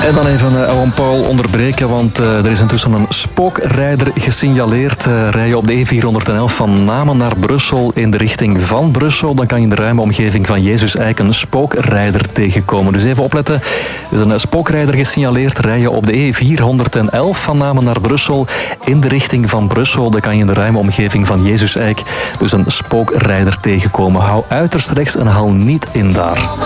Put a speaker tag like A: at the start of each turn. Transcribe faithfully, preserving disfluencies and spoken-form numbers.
A: En dan even uh, Owen Paul onderbreken, want uh, er is intussen een spookrijder gesignaleerd. Uh, rij je op de E vierhonderdelf van Namen naar Brussel in de richting van Brussel, dan kan je in de ruime omgeving van Jezus-Eik een spookrijder tegenkomen. Dus even opletten. Er is een spookrijder gesignaleerd. Rij je op de E vierhonderdelf van Namen naar Brussel in de richting van Brussel, dan kan je in de ruime omgeving van Jezus-Eik dus een spookrijder tegenkomen. Hou uiterst rechts en haal niet in daar.